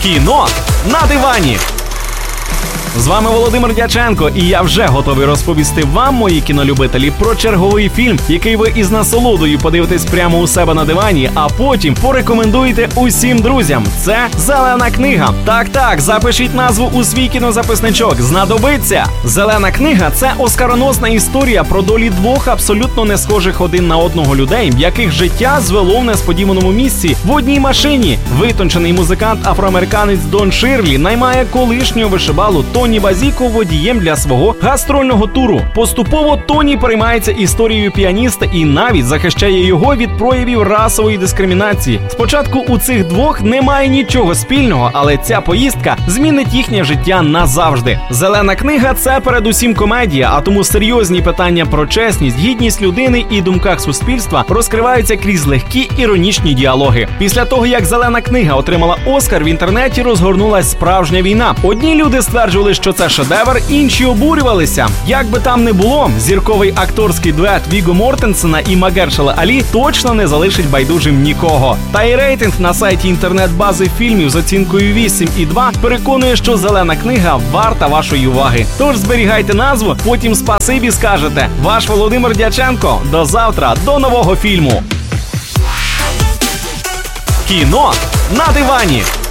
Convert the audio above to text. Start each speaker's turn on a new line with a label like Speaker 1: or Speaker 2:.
Speaker 1: Кіно на дивані. З вами Володимир Дяченко, і я вже готовий розповісти вам, мої кінолюбителі, про черговий фільм, який ви із насолодою подивитесь прямо у себе на дивані, а потім порекомендуєте усім друзям. Це «Зелена книга». Так, запишіть назву у свій кінозаписничок. Знадобиться. «Зелена книга» – це оскароносна історія про долі двох абсолютно не схожих один на одного людей, яких життя звело в несподіваному місці в одній машині. Витончений музикант-афроамериканець Дон Ширлі наймає колишнього вишибалу Тоні Базіко водієм для свого гастрольного туру. Поступово Тоні переймається історією піаніста і навіть захищає його від проявів расової дискримінації. Спочатку у цих двох немає нічого спільного, але ця поїздка змінить їхнє життя назавжди. «Зелена книга» – це передусім комедія, а тому серйозні питання про чесність, гідність людини і думках суспільства розкриваються крізь легкі іронічні діалоги. Після того, як «Зелена книга» отримала Оскар, в інтернеті розгорнулась справжня війна. Одні люди стверджували, що це шедевр, інші обурювалися. Як би там не було, зірковий акторський дует Віго Мортенсена і Магершала Алі точно не залишить байдужим нікого. Та й рейтинг на сайті інтернет-бази фільмів з оцінкою 8,2 переконує, що «Зелена книга» варта вашої уваги. Тож зберігайте назву, потім спасибі скажете. Ваш Володимир Дяченко. До завтра, до нового фільму. Кіно на дивані.